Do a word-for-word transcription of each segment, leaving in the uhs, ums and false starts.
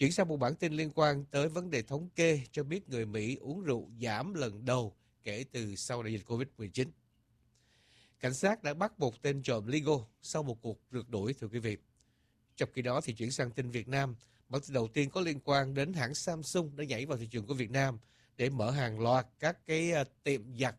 Chuyển sang một bản tin liên quan tới vấn đề thống kê cho biết người Mỹ uống rượu giảm lần đầu kể từ sau đại dịch covid mười chín. Cảnh sát đã bắt một tên trộm Lego sau một cuộc rượt đuổi, thưa quý vị. Trong khi đó thì chuyển sang tin Việt Nam, bản tin đầu tiên có liên quan đến hãng Samsung đã nhảy vào thị trường của Việt Nam để mở hàng loạt các cái tiệm giặt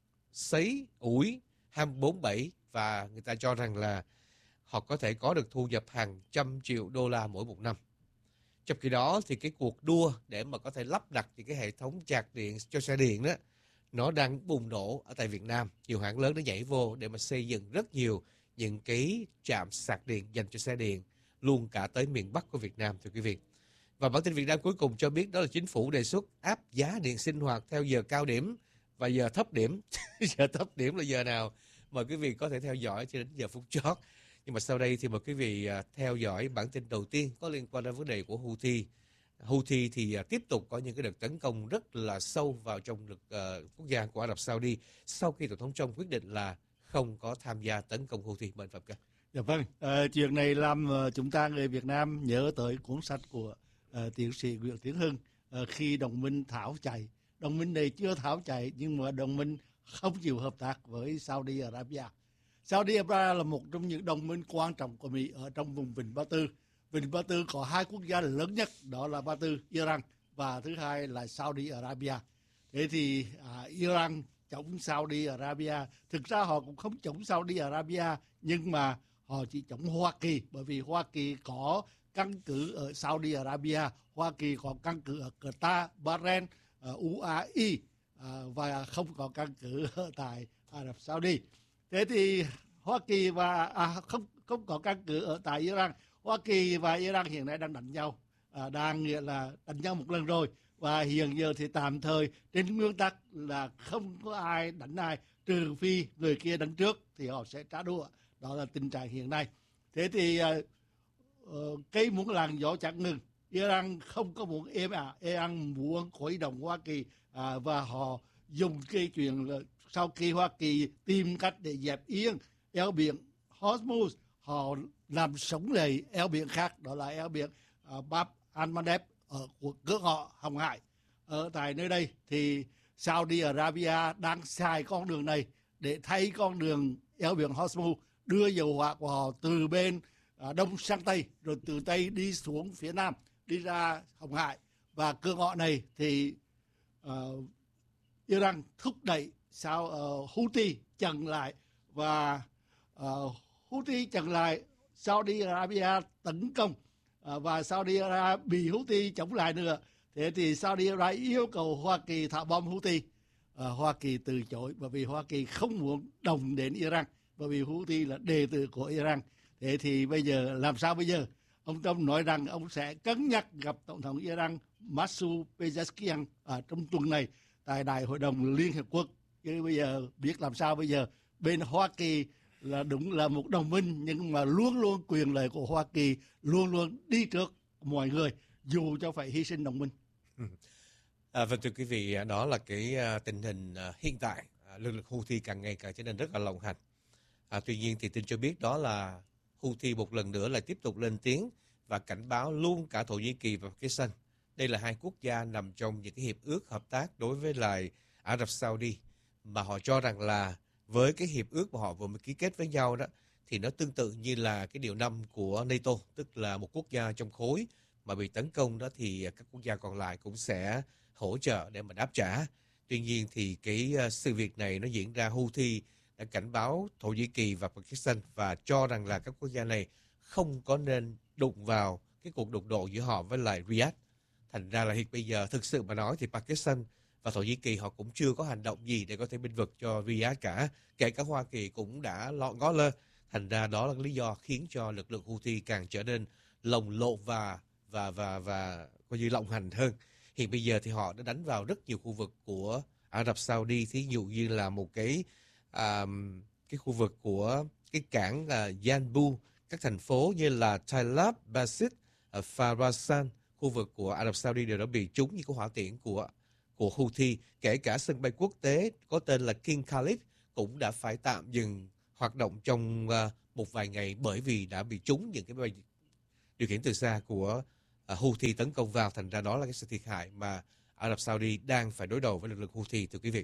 sấy ủi hai mươi bốn bảy và người ta cho rằng là họ có thể có được thu nhập hàng trăm triệu đô la mỗi một năm. Trong khi đó thì cái cuộc đua để mà có thể lắp đặt những cái hệ thống sạc điện cho xe điện đó, nó đang bùng nổ ở tại Việt Nam. Nhiều hãng lớn đã nhảy vô để mà xây dựng rất nhiều những cái trạm sạc điện dành cho xe điện, luôn cả tới miền Bắc của Việt Nam, thưa quý vị. Và bản tin Việt Nam cuối cùng cho biết đó là chính phủ đề xuất áp giá điện sinh hoạt theo giờ cao điểm và giờ thấp điểm. Giờ thấp điểm là giờ nào? Mời quý vị có thể theo dõi cho đến giờ phút chót. Nhưng mà sau đây thì mời quý vị theo dõi bản tin đầu tiên có liên quan đến vấn đề của Houthi. Houthi thì tiếp tục có những cái đợt tấn công rất là sâu vào trong lực uh, quốc gia của Ả Rập Saudi sau khi Tổng thống Trump quyết định là không có tham gia tấn công Houthi. Mời Phạm Ca. Dạ vâng, à, chuyện này làm uh, chúng ta người Việt Nam nhớ tới cuốn sách của uh, tiến sĩ Nguyễn Tiến Hưng uh, khi đồng minh tháo chạy. Đồng minh này chưa tháo chạy nhưng mà đồng minh không chịu hợp tác với Saudi Arabia. Saudi Arabia là một trong những đồng minh quan trọng của Mỹ ở trong vùng Vịnh Ba Tư. Vịnh Ba Tư có hai quốc gia lớn nhất, đó là Ba Tư, Iran, và thứ hai là Saudi Arabia. Thế thì à, Iran chống Saudi Arabia, thực ra họ cũng không chống Saudi Arabia, nhưng mà họ chỉ chống Hoa Kỳ, bởi vì Hoa Kỳ có căn cứ ở Saudi Arabia, Hoa Kỳ có căn cứ ở Qatar, Bahrain, u a e và không có căn cứ ở tại Ả Rập Saudi. Thế thì Hoa Kỳ và à, không không có căn cứ ở tại Iran. Hoa Kỳ và Iran hiện nay đang đánh nhau, à, đang nghĩa là đánh nhau một lần rồi, và hiện giờ thì tạm thời trên nguyên tắc là không có ai đánh ai, trừ phi người kia đánh trước thì họ sẽ trả đũa. Đó là tình trạng hiện nay. Thế thì uh, uh, cây muốn làn gió chẳng ngừng. Iran không có muốn êm ả, Iran muốn khuấy động Hoa Kỳ, à, và họ dùng cái chuyện là sau khi Hoa Kỳ tìm cách để dẹp yên eo biển Hormuz, họ làm sống lại eo biển khác, đó là eo biển uh, Bab al-Mandeb ở của cửa ngõ Hồng Hải. Ở tại nơi đây thì Saudi Arabia đang xài con đường này để thay con đường eo biển Hormuz, đưa dầu hỏa của họ từ bên uh, đông sang tây, rồi từ tây đi xuống phía nam, đi ra Hồng Hải. Và cửa ngõ này thì uh, Iran thúc đẩy sao uh, Houthi chặn lại, và uh, Houthi chặn lại, Saudi Arabia tấn công, uh, và Saudi Arabia bị Houthi chống lại nữa. Thế thì Saudi Arabia yêu cầu Hoa Kỳ thả bom Houthi. Uh, Hoa Kỳ từ chối, bởi vì Hoa Kỳ không muốn đồng đến Iran, bởi vì Houthi là đệ tử của Iran. Thế thì bây giờ làm sao bây giờ? Ông Trump nói rằng ông sẽ cân nhắc gặp Tổng thống Iran Masoud Pezeshkian ở trong tuần này tại Đại hội đồng Liên Hiệp Quốc. Chứ bây giờ biết làm sao bây giờ? Bên Hoa Kỳ là đúng là một đồng minh, nhưng mà luôn luôn quyền lợi của Hoa Kỳ luôn luôn đi trước mọi người, dù cho phải hy sinh đồng minh. À, vâng, thưa quý vị, đó là cái tình hình hiện tại. Lực lượng Houthi càng ngày càng trở nên rất là lộng hành. À, tuy nhiên thì tin cho biết đó là Houthi một lần nữa lại tiếp tục lên tiếng và cảnh báo luôn cả Thổ Nhĩ Kỳ và Pakistan. Đây là hai quốc gia nằm trong những cái hiệp ước hợp tác đối với lại Ả Rập Saudi, mà họ cho rằng là với cái hiệp ước mà họ vừa mới ký kết với nhau đó thì nó tương tự như là cái điều năm của NATO, tức là một quốc gia trong khối mà bị tấn công đó thì các quốc gia còn lại cũng sẽ hỗ trợ để mà đáp trả. Tuy nhiên thì cái sự việc này nó diễn ra, Houthi đã cảnh báo Thổ Nhĩ Kỳ và Pakistan và cho rằng là các quốc gia này không có nên đụng vào cái cuộc đụng độ giữa họ với lại Riyadh. Thành ra là hiện bây giờ thực sự mà nói thì Pakistan và Thổ Nhĩ Kỳ họ cũng chưa có hành động gì để có thể bênh vực cho Riyadh cả. Kể cả Hoa Kỳ cũng đã lo ngó lơ. Thành ra đó là lý do khiến cho lực lượng Houthi càng trở nên lồng lộn và và và và coi như lộng hành hơn. Hiện bây giờ thì họ đã đánh vào rất nhiều khu vực của Ả Rập Saudi, thí dụ như là một cái à, cái khu vực của cái cảng uh, Yanbu, các thành phố như là Tailab, Basit, uh, Farasan, khu vực của Ả Rập Saudi đều đã bị trúng những cái hỏa tiễn của của Houthi. Kể cả sân bay quốc tế có tên là King Khalid cũng đã phải tạm dừng hoạt động trong uh, một vài ngày bởi vì đã bị trúng những cái bay điều khiển từ xa của uh, Houthi tấn công vào, thành ra đó là cái sự thiệt hại mà Ả Rập Saudi đang phải đối đầu với lực lượng Houthi, thưa quý vị.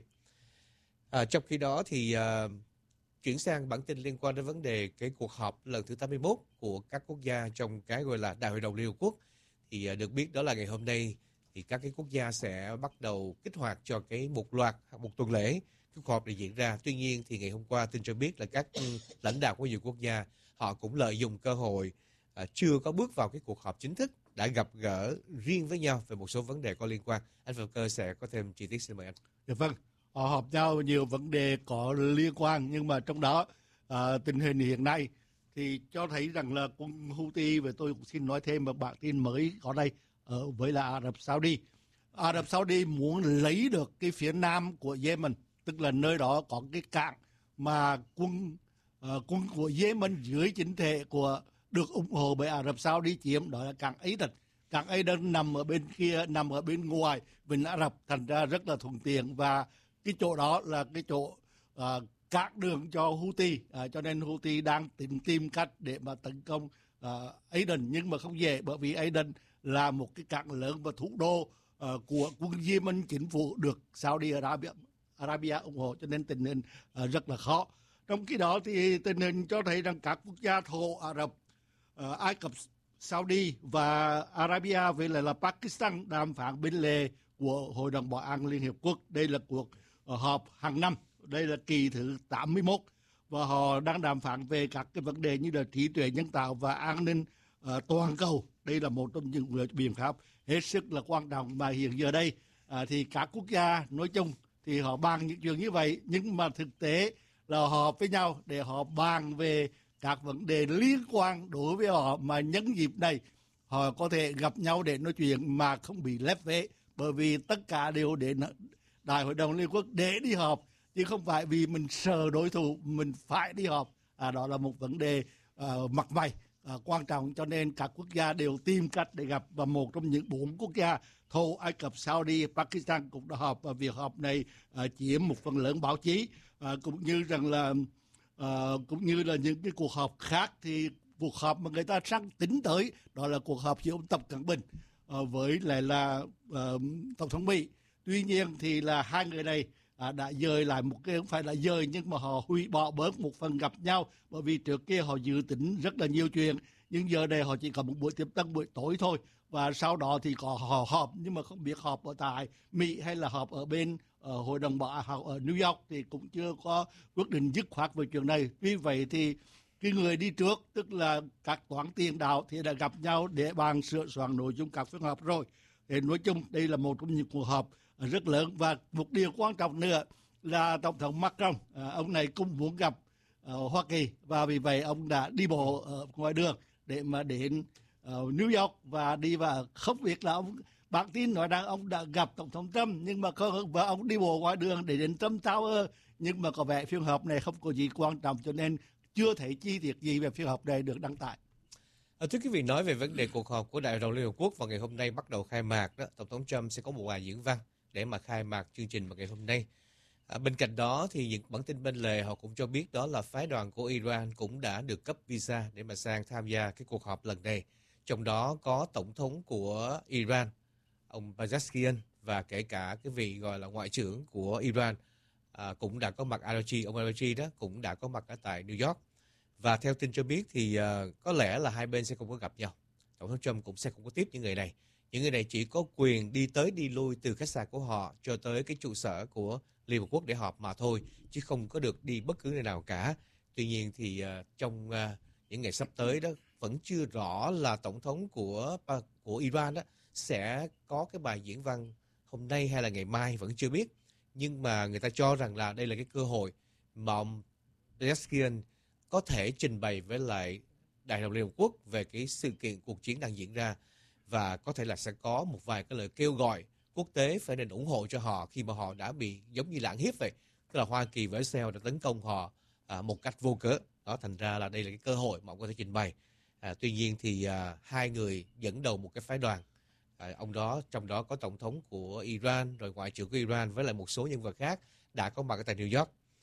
À, trong khi đó thì uh, chuyển sang bản tin liên quan đến vấn đề cái cuộc họp lần thứ tám mươi mốt của các quốc gia trong cái gọi là Đại hội đồng Liên Hợp Quốc, thì uh, được biết đó là ngày hôm nay thì các cái quốc gia sẽ bắt đầu kích hoạt cho cái một loạt một tuần lễ cuộc họp để diễn ra. Tuy nhiên thì ngày hôm qua tin cho biết là các lãnh đạo của nhiều quốc gia họ cũng lợi dụng cơ hội uh, chưa có bước vào cái cuộc họp chính thức đã gặp gỡ riêng với nhau về một số vấn đề có liên quan. Anh Phạm Cơ sẽ có thêm chi tiết, xin mời anh. Dạ vâng, họ họp nhau nhiều vấn đề có liên quan, nhưng mà trong đó à, tình hình hiện nay thì cho thấy rằng là quân Houthi, và tôi cũng xin nói thêm một bản tin mới có đây ở với là Ả Rập Saudi. Ả Rập Saudi muốn lấy được cái phía nam của Yemen, tức là nơi đó có cái cảng mà quân uh, quân của Yemen dưới chính thể của được ủng hộ bởi Ả Rập Saudi chiếm, đó là cảng Aden. Cảng Aden nằm ở bên kia, nằm ở bên ngoài Vịnh Ả Rập, thành ra rất là thuận tiện, và cái chỗ đó là cái chỗ uh, cản đường cho Houthi, uh, cho nên Houthi đang tìm tìm cách để mà tấn công uh, Aden, nhưng mà không dễ, bởi vì Aden là một cái cảng lớn và thủ đô uh, của quân Yemen, chính phủ được Saudi Arabia, Arabia ủng hộ, cho nên tình hình uh, rất là khó. Trong khi đó thì tình hình cho thấy rằng các quốc gia thổ Ả Rập, uh, Ai Cập, Saudi và Arabia với lại là Pakistan đàm phán bên lề của Hội đồng Bảo an Liên Hiệp Quốc. Đây là cuộc uh, họp hàng năm, đây là kỳ thứ tám mươi mốt, và họ đang đàm phán về các cái vấn đề như là trí tuệ nhân tạo và an ninh uh, toàn cầu. Đây là một trong những biện pháp hết sức là quan trọng mà hiện giờ đây uh, thì các quốc gia nói chung thì họ bàn những chuyện như vậy, nhưng mà thực tế là họ họp với nhau để họ bàn về các vấn đề liên quan đối với họ, mà nhân dịp này họ có thể gặp nhau để nói chuyện mà không bị lép vế, bởi vì tất cả đều đến Đại hội đồng Liên Quốc để đi họp, chứ không phải vì mình sợ đối thủ mình phải đi họp. À, đó là một vấn đề uh, mặt mày uh, quan trọng, cho nên các quốc gia đều tìm cách để gặp, và một trong những bốn quốc gia thổ Ai Cập, Saudi, Pakistan cũng đã họp, và việc họp này uh, chiếm một phần lớn báo chí, uh, cũng như rằng là Uh, cũng như là những cái cuộc họp khác. Thì cuộc họp mà người ta sáng tính tới đó là cuộc họp giữa ông Tập Cận Bình uh, với lại là uh, Tổng thống Mỹ. Tuy nhiên thì là hai người này uh, đã dời lại một cái, không phải là dời, nhưng mà họ hủy bỏ bớt một phần gặp nhau, bởi vì trước kia họ dự tính rất là nhiều chuyện, nhưng giờ đây họ chỉ có một buổi tiếp tân buổi tối thôi, và sau đó thì có họ họp, nhưng mà không biết họp ở tại Mỹ hay là họp ở bên ở Hội đồng Bảo an ở New York thì cũng chưa có quyết định dứt khoát về chuyện này. Vì vậy thì cái người đi trước, tức là các toán tiền đạo, thì đã gặp nhau để bàn sửa soạn nội dung các phiên họp rồi. Thì nói chung đây là một trong những cuộc họp rất lớn, và một điều quan trọng nữa là Tổng thống Macron, ông này cũng muốn gặp ở Hoa Kỳ, và vì vậy ông đã đi bộ ở ngoài đường để mà đến uh, New York và đi vào. Không biết là ông, bản tin nói rằng ông đã gặp Tổng thống Trump, nhưng mà không, và ông đi bộ ngoài đường để đến Trump Tower, nhưng mà có vẻ phiên họp này không có gì quan trọng, cho nên chưa thấy chi tiết gì về phiên họp này được đăng tải. À, thưa quý vị, nói về vấn đề cuộc họp của Đại hội đồng Liên Hợp Quốc vào ngày hôm nay bắt đầu khai mạc đó, Tổng thống Trump sẽ có một bài diễn văn để mà khai mạc chương trình vào ngày hôm nay. À, bên cạnh đó thì những bản tin bên lề họ cũng cho biết đó là phái đoàn của Iran cũng đã được cấp visa để mà sang tham gia cái cuộc họp lần này. Trong đó có Tổng thống của Iran, ông Pezeshkian, và kể cả cái vị gọi là ngoại trưởng của Iran à, cũng đã có mặt. Araghchi, ông Araghchi đó cũng đã có mặt ở tại New York. Và theo tin cho biết thì uh, có lẽ là hai bên sẽ không có gặp nhau. Tổng thống Trump cũng sẽ không có tiếp những người này. Những người này chỉ có quyền đi tới đi lui từ khách sạn của họ cho tới cái trụ sở của Liên Hợp Quốc để họp mà thôi, chứ không có được đi bất cứ nơi nào cả. Tuy nhiên thì uh, trong uh, những ngày sắp tới đó vẫn chưa rõ là Tổng thống của của Iran đó sẽ có cái bài diễn văn hôm nay hay là ngày mai, vẫn chưa biết. Nhưng mà người ta cho rằng là đây là cái cơ hội mà ông Pezeshkian có thể trình bày với lại Đại hội đồng Liên Hợp Quốc về cái sự kiện cuộc chiến đang diễn ra, và có thể là sẽ có một vài cái lời kêu gọi quốc tế phải nên ủng hộ cho họ khi mà họ đã bị giống như là ăn hiếp vậy. Tức là Hoa Kỳ và Israel đã tấn công họ à, một cách vô cớ. Đó, thành ra là đây là cái cơ hội mà ông có thể trình bày. À, tuy nhiên thì à, hai người dẫn đầu một cái phái đoàn. À, ông đó, trong đó có Tổng thống của Iran, rồi Ngoại trưởng của Iran với lại một số nhân vật khác đã có mặt ở tại New York.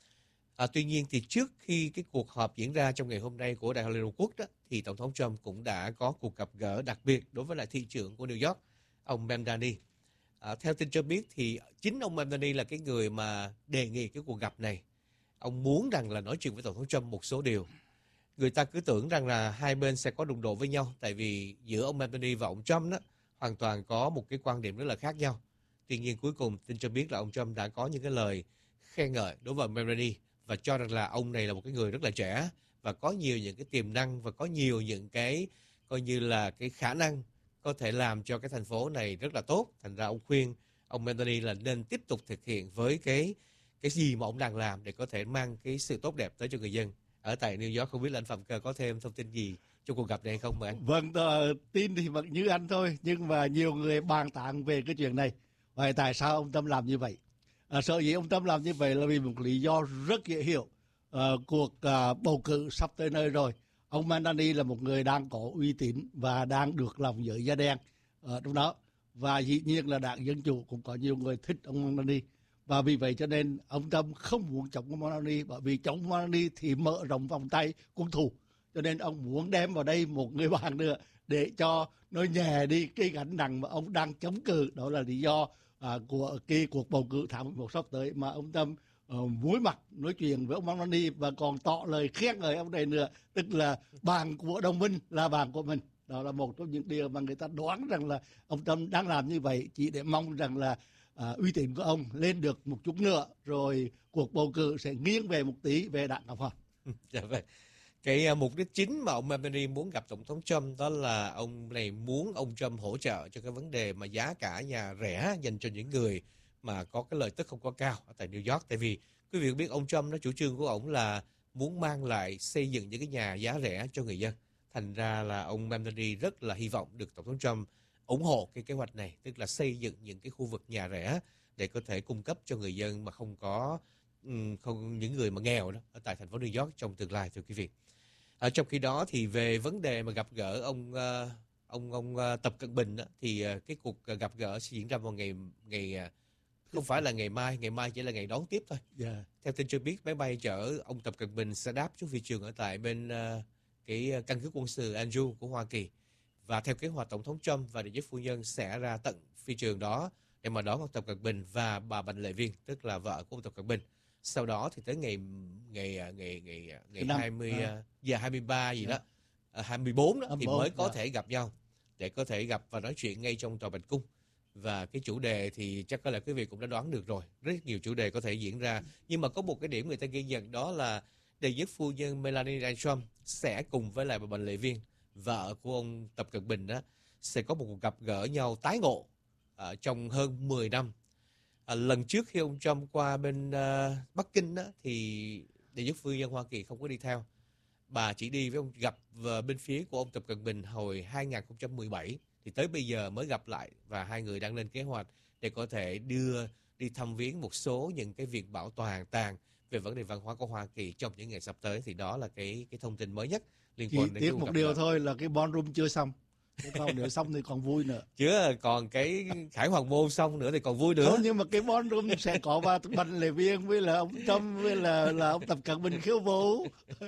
À, tuy nhiên thì trước khi cái cuộc họp diễn ra trong ngày hôm nay của Đại hội Liên Hợp Quốc đó, thì Tổng thống Trump cũng đã có cuộc gặp gỡ đặc biệt đối với lại thị trưởng của New York, ông Mamdani. À, theo tin cho biết thì chính ông Mamdani là cái người mà đề nghị cái cuộc gặp này. Ông muốn rằng là nói chuyện với Tổng thống Trump một số điều. Người ta cứ tưởng rằng là hai bên sẽ có đụng độ với nhau, tại vì giữa ông Mamdani và ông Trump đó hoàn toàn có một cái quan điểm rất là khác nhau. Tuy nhiên cuối cùng tin cho biết là ông Trump đã có những cái lời khen ngợi đối với Mamdani và cho rằng là ông này là một cái người rất là trẻ và có nhiều những cái tiềm năng và có nhiều những cái coi như là cái khả năng có thể làm cho cái thành phố này rất là tốt. Thành ra ông khuyên ông Mamdani là nên tiếp tục thực hiện với cái cái gì mà ông đang làm để có thể mang cái sự tốt đẹp tới cho người dân ở tại New York. Không biết là anh Phạm Cơ có thêm thông tin gì trong cuộc gặp này hay không mà anh? Vâng, tờ, tin thì vẫn như anh thôi, nhưng mà nhiều người bàn tán về cái chuyện này. Vậy tại sao ông Tâm làm như vậy? À, sở dĩ ông Tâm làm như vậy là vì một lý do rất dễ hiểu. À, cuộc à, bầu cử sắp tới nơi rồi. Ông Mamdani là một người đang có uy tín và đang được lòng giới da đen ở trong đó. Và dĩ nhiên là Đảng Dân Chủ cũng có nhiều người thích ông Mamdani. Và vì vậy cho nên ông Tâm không muốn chống ông Mamdani, bởi vì chống Mamdani thì mở rộng vòng tay quân thù. Cho nên ông muốn đem vào đây một người bạn nữa để cho nó nhẹ đi cái gánh nặng mà ông đang chống cự. Đó là lý do à, của cái cuộc bầu cử tháng mười một sắp tới mà ông Tâm uh, muối mặt nói chuyện với ông Mamdani và còn tỏ lời khen ngợi ông này nữa, tức là bạn của đồng minh là bạn của mình. Đó là một trong những điều mà người ta đoán rằng là ông Tâm đang làm như vậy chỉ để mong rằng là à, uy tín của ông lên được một chút nữa, rồi cuộc bầu cử sẽ nghiêng về một tí về Đảng Cộng hòa. Dạ vâng. Cái uh, mục đích chính mà ông Mamdani muốn gặp Tổng thống Trump đó là ông này muốn ông Trump hỗ trợ cho cái vấn đề mà giá cả nhà rẻ dành cho những người mà có cái lợi tức không quá cao ở tại New York. Tại vì quý vị biết ông Trump nó chủ trương của ông là muốn mang lại xây dựng những cái nhà giá rẻ cho người dân. Thành ra là ông Mamdani rất là hy vọng được Tổng thống Trump ủng hộ cái kế hoạch này, tức là xây dựng những cái khu vực nhà rẻ để có thể cung cấp cho người dân mà không có không những người mà nghèo đó ở tại thành phố New York trong tương lai, thưa quý vị. Ở trong khi đó thì về vấn đề mà gặp gỡ ông uh, ông ông uh, Tập Cận Bình đó, thì uh, cái cuộc uh, gặp gỡ sẽ diễn ra vào ngày ngày uh, không phải là ngày mai, ngày mai chỉ là ngày đón tiếp thôi. Yeah. Theo tin cho biết máy bay chở ông Tập Cận Bình sẽ đáp xuống phi trường ở tại bên uh, cái căn cứ quân sự Andrews của Hoa Kỳ, và theo kế hoạch Tổng thống Trump và đệ nhất phu nhân sẽ ra tận phi trường đó để mà đón ông Tập Cận Bình và bà Bành Lệ Viên, tức là vợ của ông Tập Cận Bình. Sau đó thì tới ngày ngày ngày ngày ngày hai mươi à. giờ hai mươi ba gì yeah. đó, hai mươi bốn đó thì mới có yeah. thể gặp nhau để có thể gặp và nói chuyện ngay trong tòa Bạch Cung. Và cái chủ đề thì chắc có lẽ quý vị cũng đã đoán được rồi, rất nhiều chủ đề có thể diễn ra. Nhưng mà có một cái điểm người ta ghi nhận đó là đệ nhất phu nhân Melania Trump sẽ cùng với lại bà Bành Lệ Viên, vợ của ông Tập Cận Bình đó, sẽ có một cuộc gặp gỡ nhau tái ngộ ở trong hơn mười năm. À, lần trước khi ông Trump qua bên uh, Bắc Kinh đó, thì đệ nhất phu nhân Hoa Kỳ không có đi theo. Bà chỉ đi với ông gặp uh, bên phía của ông Tập Cận Bình hồi hai không một bảy. Thì tới bây giờ mới gặp lại và hai người đang lên kế hoạch để có thể đưa đi thăm viếng một số những cái việc bảo toàn tàng về vấn đề văn hóa của Hoa Kỳ trong những ngày sắp tới. Thì đó là cái cái thông tin mới nhất liên quan chỉ đến tiếc một điều đó thôi là cái ballroom chưa xong. Không, nếu xong thì còn vui nữa. Chứ còn cái Khải Hoàng Môn xong nữa thì còn vui nữa. Không, nhưng mà cái ballroom sẽ có bà Bành Lệ Viên với là ông Trump với là là ông Tập Cận Bình khiêu vũ.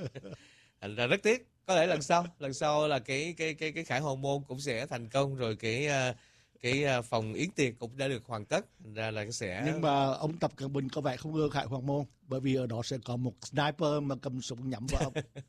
Thành ra rất tiếc. Có lẽ lần sau, lần sau là cái cái cái cái Khải Hoàng Môn cũng sẽ thành công rồi, cái cái phòng yến tiệc cũng đã được hoàn tất. Thành ra là sẽ. Nhưng mà ông Tập Cận Bình có vẻ không ưa Khải Hoàng Môn, bởi vì ở đó sẽ có một sniper mà cầm súng nhắm vào ông.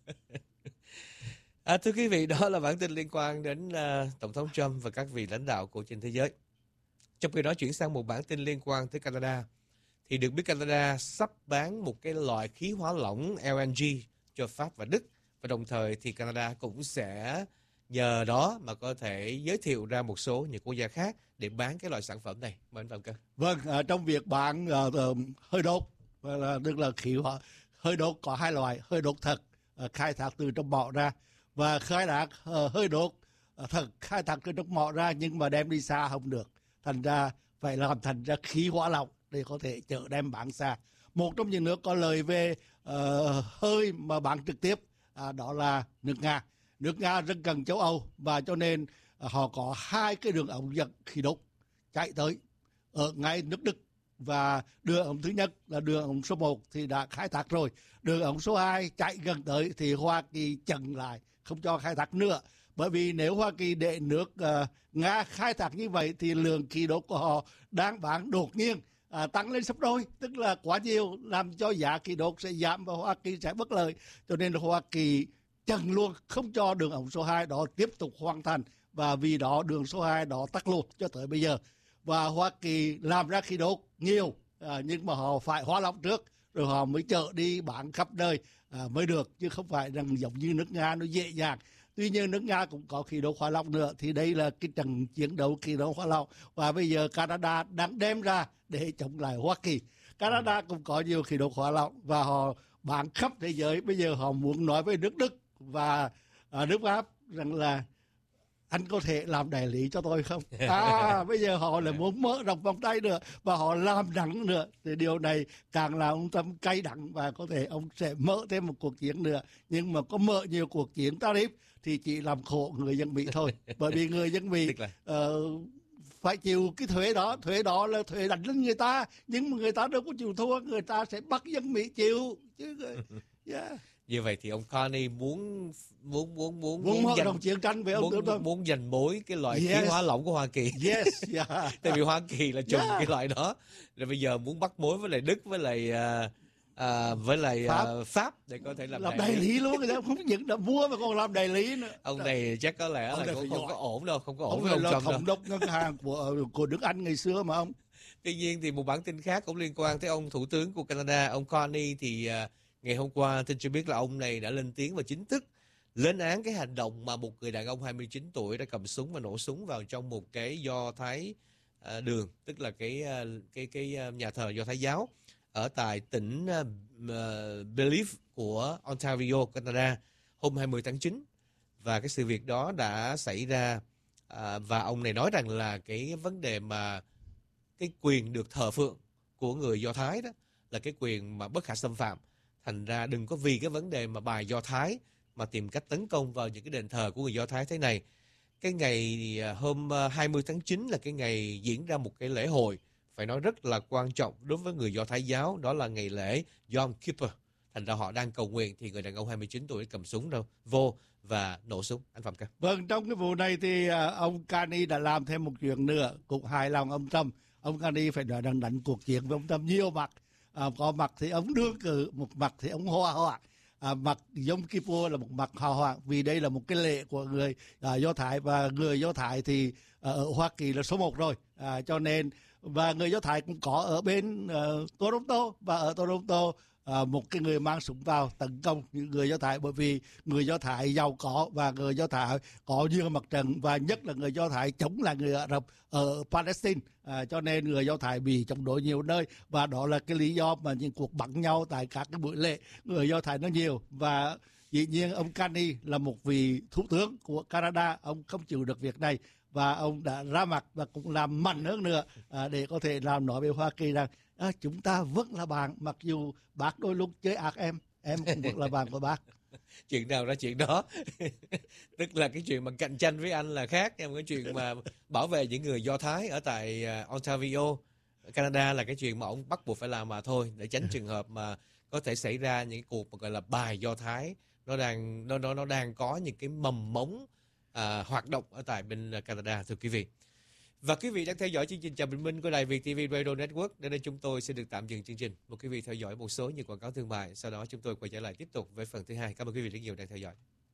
À, thưa quý vị, đó là bản tin liên quan đến uh, Tổng thống Trump và các vị lãnh đạo của trên thế giới. Trong khi đó chuyển sang một bản tin liên quan tới Canada. Thì được biết Canada sắp bán một cái loại khí hóa lỏng L N G cho Pháp và Đức. Và đồng thời thì Canada cũng sẽ nhờ đó mà có thể giới thiệu ra một số những quốc gia khác để bán cái loại sản phẩm này. Mời anh Phạm Cơ. Vâng, à, trong việc bán uh, uh, hơi đốt, là, tức là khí hóa, hơi đốt có hai loại, hơi đốt thật, uh, khai thác từ trong mỏ ra, và khai thác uh, hơi đốt uh, thật khai thác từ trong mỏ ra nhưng mà đem đi xa không được, thành ra phải làm thành ra khí hóa lỏng để có thể chở đem bán xa. Một trong những nước có lời về uh, hơi mà bán trực tiếp uh, đó là nước Nga. Nước Nga rất gần châu Âu và cho nên uh, họ có hai cái đường ống dẫn khí đốt chạy tới ở ngay nước Đức và đường ống thứ nhất là đường ống số một thì đã khai thác rồi. Đường ống số hai chạy gần tới thì Hoa Kỳ chặn lại, không cho khai thác nữa. Bởi vì nếu Hoa Kỳ để nước uh, Nga khai thác như vậy thì lượng khí đốt của họ đang bán đột nhiên À, tăng lên sắp đôi, tức là quá nhiều, làm cho giá khí đốt sẽ giảm và Hoa Kỳ sẽ bất lợi. Cho nên là Hoa Kỳ chặn luôn, không cho đường ống số hai đó tiếp tục hoàn thành, và vì đó đường số hai đó tắc luôn cho tới bây giờ. Và Hoa Kỳ làm ra khí đốt nhiều, à, nhưng mà họ phải hóa lỏng trước rồi họ mới chở đi bán khắp nơi à, mới được, chứ không phải rằng giống như nước Nga nó dễ dàng. Tuy nhiên nước Nga cũng có khí đốt hóa lỏng nữa, thì đây là cái trận chiến đấu khí đốt hóa lỏng, và bây giờ Canada đang đem ra để chống lại Hoa Kỳ. Canada cũng có nhiều khí đốt hóa lỏng và họ bán khắp thế giới. Bây giờ họ muốn nói với nước Đức và à, nước Pháp rằng là anh có thể làm đại lý cho tôi không? À, bây giờ họ lại muốn mở rộng vòng tay nữa và họ làm nặng nữa. Thì điều này càng làm ông Trump cay đắng và có thể ông sẽ mở thêm một cuộc chiến nữa. Nhưng mà có mở nhiều cuộc chiến tarif thì chỉ làm khổ người dân Mỹ thôi. Bởi vì người dân Mỹ uh, phải chịu cái thuế đó. Thuế đó là thuế đánh lên người ta. Nhưng mà người ta đâu có chịu thua. Người ta sẽ bắt dân Mỹ chịu. Chứ, yeah. Như vậy thì ông Carney muốn muốn muốn muốn muốn mở rộng chiến tranh với ông muốn, muốn, muốn giành mối cái loại yes. khí hóa lỏng của Hoa Kỳ. Yes, yeah. Tại vì Hoa Kỳ là trùng yeah. cái loại đó. Rồi bây giờ muốn bắt mối với lại Đức với lại uh, uh, với lại Pháp. Uh, Pháp để có thể làm, làm đại, đại lý luôn. Người ta không những là mua mà còn làm đại lý nữa. Ông này chắc có lẽ ông là cũng không có ổn đâu, không có ổn ông với ông là Trump thống đốc ngân hàng của của nước Anh ngày xưa mà ông. Tuy nhiên thì một bản tin khác cũng liên quan tới ông thủ tướng của Canada, ông Carney, thì uh, ngày hôm qua tin cho biết là ông này đã lên tiếng và chính thức lên án cái hành động mà một người đàn ông hai mươi chín tuổi đã cầm súng và nổ súng vào trong một cái Do Thái uh, đường, tức là cái uh, cái cái uh, nhà thờ Do Thái giáo ở tại tỉnh uh, Belize của Ontario, Canada hôm hai mươi tháng chín. Và cái sự việc đó đã xảy ra uh, và ông này nói rằng là cái vấn đề mà cái quyền được thờ phượng của người Do Thái đó là cái quyền mà bất khả xâm phạm. Thành ra đừng có vì cái vấn đề mà bài Do Thái mà tìm cách tấn công vào những cái đền thờ của người Do Thái thế này. Cái ngày hôm hai mươi tháng chín là cái ngày diễn ra một cái lễ hội phải nói rất là quan trọng đối với người Do Thái giáo, đó là ngày lễ Yom Kippur. Thành ra họ đang cầu nguyện thì người đàn ông hai mươi chín tuổi cầm súng đâu vô và nổ súng. Anh Phạm Ca. Vâng, trong cái vụ này thì ông Carney đã làm thêm một chuyện nữa, cũng hài lòng ông Trump. Ông Carney phải nói rằng đánh cuộc chiến với ông Trump nhiều mặt. À, có mặt thì ông đương cử, một mặt thì ông hòa hoãn. À, mặt Yom Kippur là một mặt hòa hoãn, vì đây là một cái lễ của người à, Do Thái, và người Do Thái thì à, ở Hoa Kỳ là số một rồi. À, cho nên và người Do Thái cũng có ở bên uh, Toronto, và ở Toronto uh, một cái người mang súng vào tấn công những người Do Thái, bởi vì người Do Thái giàu có và người Do Thái có nhiều mặt trận, và nhất là người Do Thái chống lại người Ả Rập ở Palestine. À, cho nên người Do Thái bị chống đối nhiều nơi, và đó là cái lý do mà những cuộc bắn nhau tại các cái buổi lễ người Do Thái nó nhiều. Và dĩ nhiên ông Carney là một vị thủ tướng của Canada, ông không chịu được việc này và ông đã ra mặt và cũng làm mạnh hơn nữa à, để có thể làm nói với Hoa Kỳ rằng à, chúng ta vẫn là bạn, mặc dù bác đôi lúc chơi ác em em cũng vẫn là bạn của bác. Chuyện nào ra chuyện đó. Tức là cái chuyện mà cạnh tranh với anh là khác, nhưng cái chuyện mà bảo vệ những người Do Thái ở tại Ontario, Canada là cái chuyện mà ông bắt buộc phải làm mà thôi, để tránh trường hợp mà có thể xảy ra những cuộc mà gọi là bài Do Thái nó đang nó nó nó đang có những cái mầm mống à, hoạt động ở tại bên Canada, thưa quý vị. Và quý vị đang theo dõi chương trình Chào Bình Minh của Đài Việt ti vi Radio Network. Đến đây chúng tôi sẽ được tạm dừng chương trình. Mời quý vị theo dõi một số những quảng cáo thương mại. Sau đó chúng tôi quay trở lại tiếp tục với phần thứ hai. Cảm ơn quý vị rất nhiều đang theo dõi.